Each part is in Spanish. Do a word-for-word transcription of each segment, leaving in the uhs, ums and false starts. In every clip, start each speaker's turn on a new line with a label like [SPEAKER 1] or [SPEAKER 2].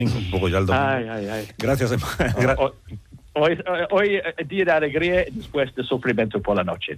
[SPEAKER 1] Un poco ya el domingo.
[SPEAKER 2] Ay, ay, ay.
[SPEAKER 1] Gracias.
[SPEAKER 2] Hoy, hoy, hoy es día de alegría después de sufrimiento por la noche.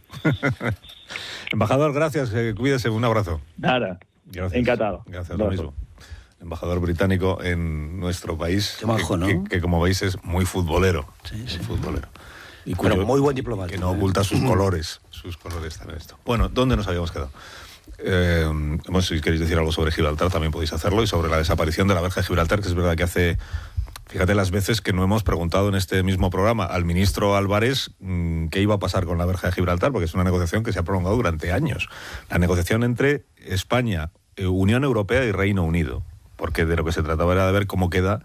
[SPEAKER 1] Embajador, gracias. Eh, cuídese. Un abrazo.
[SPEAKER 2] Nada.
[SPEAKER 1] Gracias.
[SPEAKER 2] Encantado.
[SPEAKER 1] Gracias, lo mismo. Embajador británico en nuestro país.
[SPEAKER 3] Qué majo, ¿no?
[SPEAKER 1] Que, que, que como veis es muy futbolero.
[SPEAKER 3] Sí, sí.
[SPEAKER 1] Muy futbolero.
[SPEAKER 3] Y cuyo, Pero muy buen diplomático.
[SPEAKER 1] Que no oculta sus colores. Sus colores también esto. Bueno, ¿dónde nos habíamos quedado? Eh, hemos, si queréis decir algo sobre Gibraltar también podéis hacerlo, y sobre la desaparición de la verja de Gibraltar, que es verdad que hace, fíjate las veces que no hemos preguntado en este mismo programa al ministro Álvarez mmm, qué iba a pasar con la verja de Gibraltar, porque es una negociación que se ha prolongado durante años, la negociación entre España, eh, Unión Europea y Reino Unido, porque de lo que se trataba era de ver cómo queda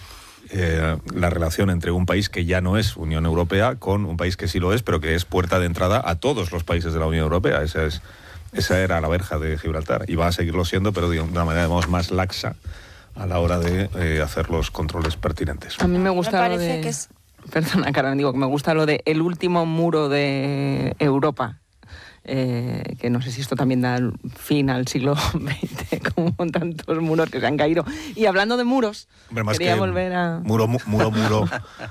[SPEAKER 1] eh, la relación entre un país que ya no es Unión Europea con un país que sí lo es, pero que es puerta de entrada a todos los países de la Unión Europea. Esa es Esa era la verja de Gibraltar, y va a seguirlo siendo, pero de una manera, digamos, más laxa a la hora de eh, hacer los controles pertinentes.
[SPEAKER 4] A mí me gusta
[SPEAKER 5] me
[SPEAKER 4] lo de...
[SPEAKER 5] que es...
[SPEAKER 4] Perdona, Carmen, digo que me gusta lo de el último muro de Europa, eh, que no sé si esto también da fin al siglo veinte, como tantos muros que se han caído. Y hablando de muros,
[SPEAKER 1] Hombre, más
[SPEAKER 4] quería
[SPEAKER 1] que
[SPEAKER 4] volver a...
[SPEAKER 1] Muro, mu, muro, muro,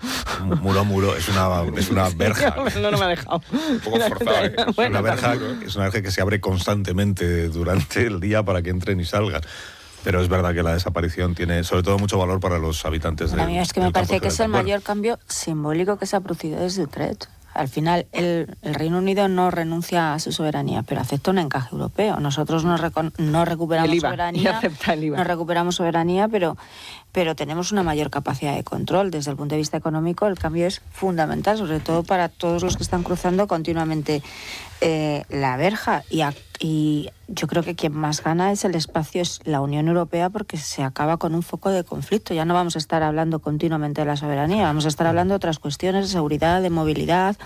[SPEAKER 1] muro, muro, es una, es una verja.
[SPEAKER 4] No, no me ha dejado.
[SPEAKER 6] Un poco forzado, ¿eh?
[SPEAKER 1] Es una verja, es una verja que se abre constantemente durante el día para que entren y salgan. Pero es verdad que la desaparición tiene, sobre todo, mucho valor para los habitantes de.
[SPEAKER 5] A mí es que me parece que es el mayor cambio simbólico que se ha producido desde Utrecht. Al final, el, el Reino Unido no renuncia a su soberanía, pero acepta un encaje europeo. Nosotros no, recon, no recuperamos
[SPEAKER 4] el I V A,
[SPEAKER 5] soberanía,
[SPEAKER 4] y acepta el I V A.
[SPEAKER 5] no recuperamos soberanía, pero, pero tenemos una mayor capacidad de control. Desde el punto de vista económico, el cambio es fundamental, sobre todo para todos los que están cruzando continuamente eh, la verja. Y, a, y yo creo que quien más gana es el espacio, es la Unión Europea, porque se acaba con un foco de conflicto. Ya no vamos a estar hablando continuamente de la soberanía, vamos a estar hablando de otras cuestiones de seguridad, de movilidad,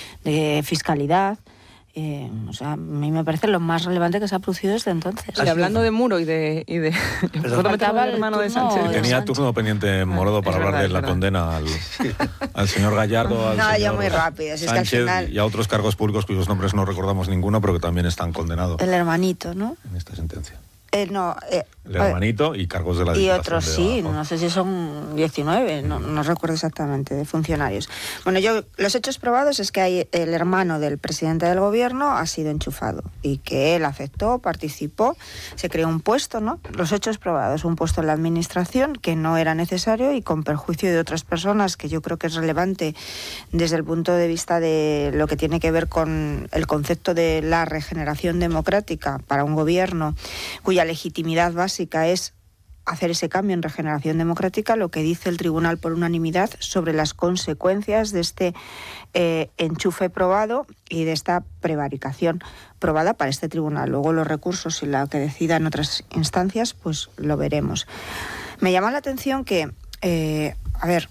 [SPEAKER 5] de fiscalidad. Eh, o sea, a mí me parece lo más relevante que se ha producido desde entonces.
[SPEAKER 4] Y hablando de muro y de... Y de ¿Puedo meter el hermano de Sánchez?
[SPEAKER 1] Tenía turno pendiente Morodo para hablar de la condena al, al señor Gallardo, al
[SPEAKER 5] no,
[SPEAKER 1] señor
[SPEAKER 5] ya muy rápido. Es
[SPEAKER 1] Sánchez,
[SPEAKER 5] que al final...
[SPEAKER 1] y a otros cargos públicos cuyos nombres no recordamos ninguno, pero que también están condenados.
[SPEAKER 5] El hermanito, ¿no?
[SPEAKER 1] En esta sentencia.
[SPEAKER 5] Eh, no, eh,
[SPEAKER 1] el hermanito y cargos de la
[SPEAKER 5] y
[SPEAKER 1] Diputación
[SPEAKER 5] otros
[SPEAKER 1] de
[SPEAKER 5] sí,
[SPEAKER 1] abajo.
[SPEAKER 5] no sé si son diecinueve, no, no recuerdo exactamente, de funcionarios. Bueno, yo los hechos probados es que hay, el hermano del presidente del gobierno ha sido enchufado y que él aceptó, participó, se creó un puesto, ¿no? Los hechos probados, un puesto en la administración que no era necesario y con perjuicio de otras personas, que yo creo que es relevante desde el punto de vista de lo que tiene que ver con el concepto de la regeneración democrática para un gobierno cuya legitimidad básica es hacer ese cambio en regeneración democrática, lo que dice el tribunal por unanimidad sobre las consecuencias de este eh, enchufe probado y de esta prevaricación probada para este tribunal. Luego los recursos y la que decida en otras instancias, pues lo veremos. Me llama la atención que, eh, a ver,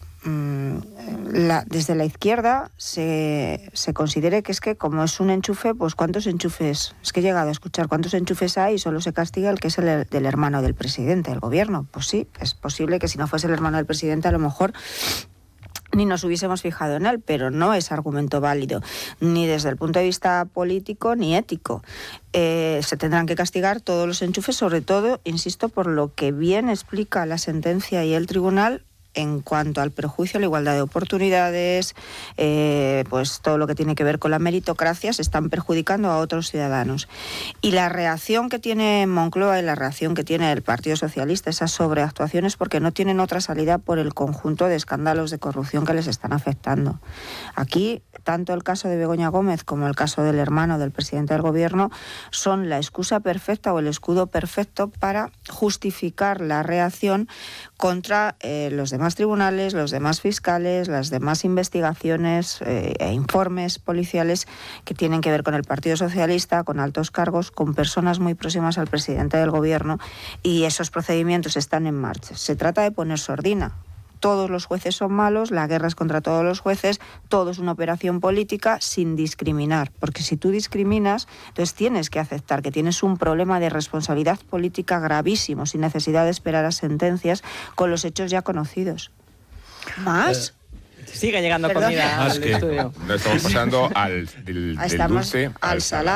[SPEAKER 5] La, desde la izquierda se, se considere que es que como es un enchufe, pues cuántos enchufes, es que he llegado a escuchar cuántos enchufes hay y solo se castiga el que es el del hermano del presidente del gobierno. Pues sí, es posible que si no fuese el hermano del presidente a lo mejor ni nos hubiésemos fijado en él, pero no es argumento válido, ni desde el punto de vista político ni ético. Eh, se tendrán que castigar todos los enchufes, sobre todo, insisto, por lo que bien explica la sentencia y el tribunal en cuanto al perjuicio a la igualdad de oportunidades, eh, pues todo lo que tiene que ver con la meritocracia, se están perjudicando a otros ciudadanos. Y la reacción que tiene Moncloa y la reacción que tiene el Partido Socialista, esas sobreactuaciones, porque no tienen otra salida por el conjunto de escándalos de corrupción que les están afectando. Aquí, tanto el caso de Begoña Gómez como el caso del hermano del presidente del gobierno son la excusa perfecta o el escudo perfecto para justificar la reacción contra eh, los demás tribunales, los demás fiscales, las demás investigaciones eh, e informes policiales que tienen que ver con el Partido Socialista, con altos cargos, con personas muy próximas al presidente del gobierno, y esos procedimientos están en marcha. Se trata de poner sordina. Todos los jueces son malos, la guerra es contra todos los jueces, todo es una operación política sin discriminar, porque si tú discriminas, entonces tienes que aceptar que tienes un problema de responsabilidad política gravísimo, sin necesidad de esperar a sentencias con los hechos ya conocidos. ¿Más?
[SPEAKER 4] Eh, sigue llegando
[SPEAKER 5] Perdón.
[SPEAKER 4] comida
[SPEAKER 1] Más
[SPEAKER 4] al
[SPEAKER 1] que-
[SPEAKER 4] estudio.
[SPEAKER 6] No estamos pasando al del, del
[SPEAKER 5] Estamos
[SPEAKER 6] dulce
[SPEAKER 5] al salado.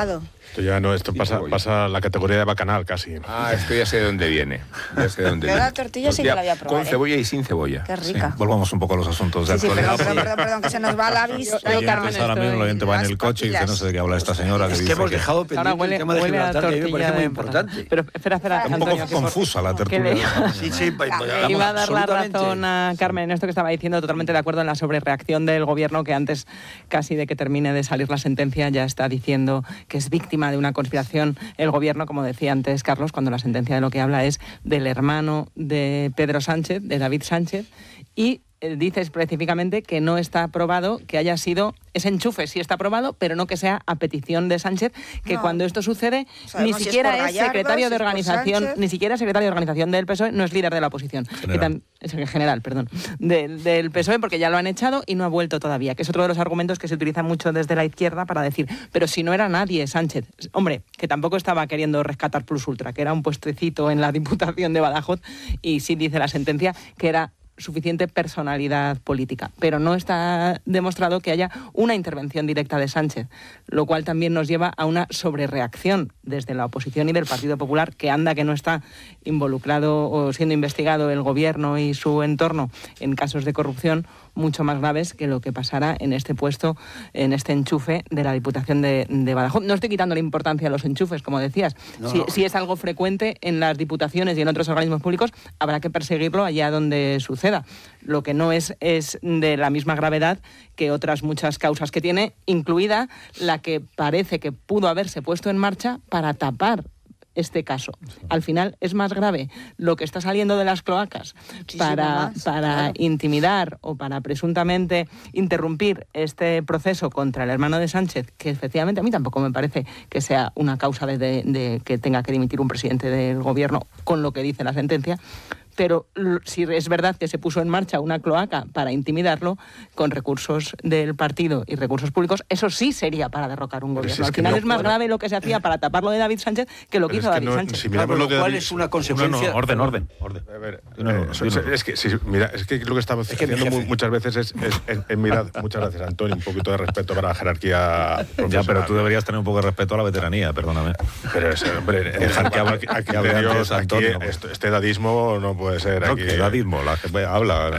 [SPEAKER 6] Esto ya no, esto pasa, pasa a la categoría de bacanal casi.
[SPEAKER 7] Ah, esto ya sé de dónde viene. Ya sé de dónde
[SPEAKER 5] Yo
[SPEAKER 7] viene.
[SPEAKER 5] la tortilla sí que la voy a probar.
[SPEAKER 7] Con cebolla y sin cebolla.
[SPEAKER 5] Qué rica.
[SPEAKER 1] Sí, volvamos un poco a los asuntos de
[SPEAKER 5] Sí, sí,
[SPEAKER 1] actualidad.
[SPEAKER 5] perdón, perdón, perdón, perdón, que se nos va la vista.
[SPEAKER 4] Yo, Carmen,
[SPEAKER 1] ahora mismo el oyente va en el coche y dice, no sé de qué habla esta señora. Que
[SPEAKER 3] Es que
[SPEAKER 1] dice
[SPEAKER 3] hemos
[SPEAKER 1] que
[SPEAKER 3] dejado
[SPEAKER 4] Ahora
[SPEAKER 3] pendiente
[SPEAKER 4] huele,
[SPEAKER 3] el tema de
[SPEAKER 4] huele a
[SPEAKER 3] Gibraltar, que a mí me
[SPEAKER 4] tortilla
[SPEAKER 3] parece muy
[SPEAKER 4] de
[SPEAKER 3] importante.
[SPEAKER 4] patata. Pero espera, espera,
[SPEAKER 1] un
[SPEAKER 4] Antonio,
[SPEAKER 1] poco
[SPEAKER 4] que por-
[SPEAKER 1] confusa la
[SPEAKER 4] que
[SPEAKER 1] tertulia.
[SPEAKER 4] le-
[SPEAKER 3] Sí, sí, pa- pa-
[SPEAKER 4] Le iba a dar la
[SPEAKER 3] absolutamente.
[SPEAKER 4] razón a Carmen en esto que estaba diciendo, totalmente de acuerdo en la sobrereacción del gobierno, que antes casi de que termine de salir la sentencia ya está diciendo que es víctima de una conspiración el gobierno, como decía antes Carlos, cuando la sentencia de lo que habla es del hermano de Pedro Sánchez, de David Sánchez, y eh, dice específicamente que no está aprobado que haya sido ese enchufe, sí está aprobado, pero no que sea a petición de Sánchez, que
[SPEAKER 5] No.
[SPEAKER 4] cuando esto sucede
[SPEAKER 5] Sabemos
[SPEAKER 4] ni
[SPEAKER 5] si es
[SPEAKER 4] siquiera
[SPEAKER 5] por
[SPEAKER 4] es,
[SPEAKER 5] Gallardo,
[SPEAKER 4] secretario
[SPEAKER 5] si
[SPEAKER 4] de
[SPEAKER 5] es por
[SPEAKER 4] organización,
[SPEAKER 5] Sánchez.
[SPEAKER 4] ni siquiera secretario de organización del P S O E, no es líder de la oposición.
[SPEAKER 1] General.
[SPEAKER 4] Que tam- es el general, perdón, del, del P S O E, porque ya lo han echado y no ha vuelto todavía, que es otro de los argumentos que se utilizan mucho desde la izquierda para decir, pero si no era nadie Sánchez, hombre, que tampoco estaba queriendo rescatar Plus Ultra, que era un puestecito en la Diputación de Badajoz, y sí dice la sentencia que era suficiente personalidad política, pero no está demostrado que haya una intervención directa de Sánchez, lo cual también nos lleva a una sobrereacción desde la oposición y del Partido Popular, que anda que no está involucrado o siendo investigado el gobierno y su entorno en casos de corrupción mucho más graves que lo que pasará en este puesto, en este enchufe de la Diputación de, de Badajoz. No estoy quitando la importancia a los enchufes, como decías.
[SPEAKER 3] No,
[SPEAKER 4] si,
[SPEAKER 3] no.
[SPEAKER 4] si es algo frecuente en las diputaciones y en otros organismos públicos, habrá que perseguirlo allá donde suceda. Lo que no es es de la misma gravedad que otras muchas causas que tiene, incluida la que parece que pudo haberse puesto en marcha para tapar este caso. Al final es más grave lo que está saliendo de las cloacas
[SPEAKER 5] Muchísimo
[SPEAKER 4] para,
[SPEAKER 5] más,
[SPEAKER 4] para
[SPEAKER 5] claro.
[SPEAKER 4] intimidar o para presuntamente interrumpir este proceso contra el hermano de Sánchez, que efectivamente a mí tampoco me parece que sea una causa de, de, de que tenga que dimitir un presidente del gobierno con lo que dice la sentencia. Pero l- si es verdad que se puso en marcha una cloaca para intimidarlo con recursos del partido y recursos públicos, eso sí sería para derrocar un
[SPEAKER 6] Pero
[SPEAKER 4] gobierno.
[SPEAKER 6] si es
[SPEAKER 4] Al
[SPEAKER 6] que
[SPEAKER 4] final
[SPEAKER 6] no,
[SPEAKER 4] es más
[SPEAKER 6] bueno.
[SPEAKER 4] grave lo que se hacía para taparlo de David Sánchez que lo que
[SPEAKER 6] Pero
[SPEAKER 4] hizo
[SPEAKER 6] es que
[SPEAKER 4] David
[SPEAKER 6] no-
[SPEAKER 4] Sánchez.
[SPEAKER 6] si miramos
[SPEAKER 3] Claro,
[SPEAKER 6] lo de
[SPEAKER 3] lo cual
[SPEAKER 6] David-
[SPEAKER 3] es una
[SPEAKER 1] No,
[SPEAKER 3] consecuencia...
[SPEAKER 1] no, orden, orden, orden.
[SPEAKER 6] A ver,
[SPEAKER 1] No, no, no,
[SPEAKER 6] eh,
[SPEAKER 1] no,
[SPEAKER 6] so-
[SPEAKER 1] no,
[SPEAKER 6] so-
[SPEAKER 1] no.
[SPEAKER 6] es que, sí, mira, es que lo que estamos
[SPEAKER 3] Es que mi
[SPEAKER 6] haciendo mu-
[SPEAKER 3] jefe.
[SPEAKER 6] muchas veces es, es, es- es mirar, muchas gracias Antonio, un poquito de respeto para la jerarquía
[SPEAKER 1] Ya,
[SPEAKER 6] profesional.
[SPEAKER 1] pero tú deberías tener un poco de respeto a la veteranía, perdóname.
[SPEAKER 6] Pero es, hombre,
[SPEAKER 1] Dejar que hable-
[SPEAKER 6] aquí, aquí
[SPEAKER 1] que hable
[SPEAKER 6] de Dios,
[SPEAKER 1] antes
[SPEAKER 6] aquí,
[SPEAKER 1] Antonio, pues.
[SPEAKER 6] esto- este edadismo no puede ser.
[SPEAKER 1] No,
[SPEAKER 6] aquí,
[SPEAKER 1] que edadismo, la gente habla.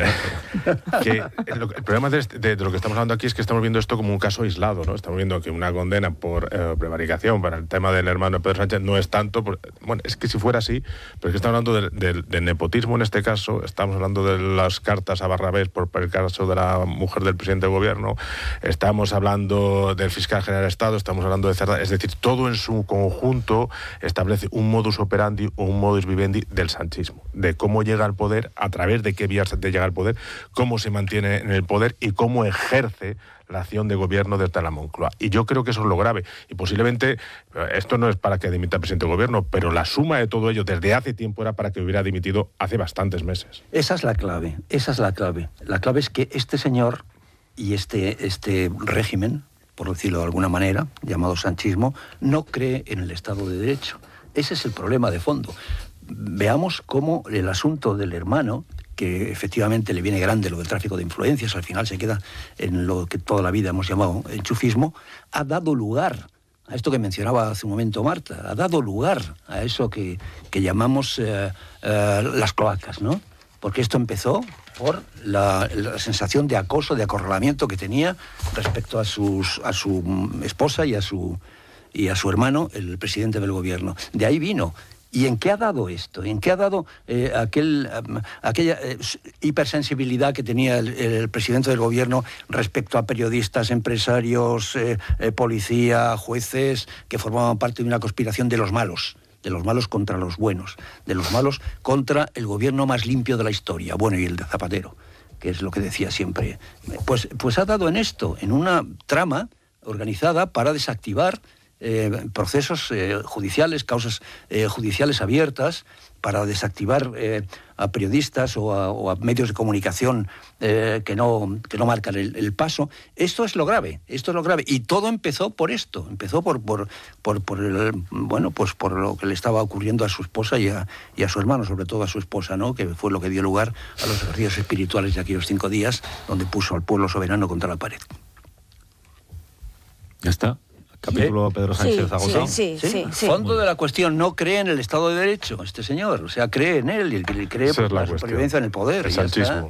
[SPEAKER 6] que lo- el problema de, este- de- de lo que estamos hablando aquí es que estamos viendo esto como un caso aislado, ¿no? Estamos viendo que una condena por eh, prevaricación para el tema del hermano de Pedro Sánchez no es tanto, por- bueno, es que si fuera así, pero es que estamos hablando del, del- del nepotismo en este caso, estamos hablando de las cartas a Barrabés por, por el caso de la mujer del presidente del gobierno, estamos hablando del fiscal general de Estado, estamos hablando de Cerdá, es decir, todo en su conjunto establece un modus operandi o un modus vivendi del sanchismo, de cómo llega al poder, a través de qué vías de llega al poder, cómo se mantiene en el poder y cómo ejerce la acción de gobierno desde la Moncloa. Y yo creo que eso es lo grave. Y posiblemente, eh, esto no es para que dimita el presidente del gobierno, pero la suma de todo ello desde hace tiempo era para que hubiera dimitido hace bastantes meses.
[SPEAKER 3] Esa es la clave, esa es la clave. La clave es que este señor y este, este régimen, por decirlo de alguna manera, llamado sanchismo, no cree en el Estado de Derecho. Ese es el problema de fondo. Veamos cómo el asunto del hermano, que efectivamente le viene grande lo del tráfico de influencias, al final se queda en lo que toda la vida hemos llamado enchufismo, ha dado lugar a esto que mencionaba hace un momento Marta, ha dado lugar a eso que, que llamamos eh, eh, las cloacas, ¿no? Porque esto empezó por la, la sensación de acoso, de acorralamiento que tenía respecto a, sus, a su esposa y a su, y a su hermano, el presidente del gobierno. De ahí vino. ¿Y en qué ha dado esto? ¿En qué ha dado eh, aquel, um, aquella eh, hipersensibilidad que tenía el, el presidente del gobierno respecto a periodistas, empresarios, eh, eh, policía, jueces, que formaban parte de una conspiración de los malos? De los malos contra los buenos, de los malos contra el gobierno más limpio de la historia, bueno, y el de Zapatero, que es lo que decía siempre. Pues, pues ha dado en esto, en una trama organizada para desactivar eh, procesos eh, judiciales, causas eh, judiciales abiertas, para desactivar eh, a periodistas o a, o a medios de comunicación eh, que, no, que no marcan el, el paso. Esto es lo grave, esto es lo grave. Y todo empezó por esto, empezó por, por, por, por, el, bueno, pues por lo que le estaba ocurriendo a su esposa y a, y a su hermano, sobre todo a su esposa, ¿no? Que fue lo que dio lugar a los ejercicios espirituales de aquellos cinco días, donde puso al pueblo soberano contra la pared.
[SPEAKER 1] Ya está. capítulo Pedro Sánchez
[SPEAKER 5] Sí,
[SPEAKER 1] agotado.
[SPEAKER 5] sí, sí, sí, sí.
[SPEAKER 3] Fondo de la cuestión, no cree en el Estado de Derecho este señor, o sea, cree en él y cree
[SPEAKER 6] Esa
[SPEAKER 3] por
[SPEAKER 6] es la
[SPEAKER 3] la
[SPEAKER 6] cuestión.
[SPEAKER 3] supervivencia en el poder.
[SPEAKER 6] El
[SPEAKER 3] y ya está.
[SPEAKER 6] sanchismo.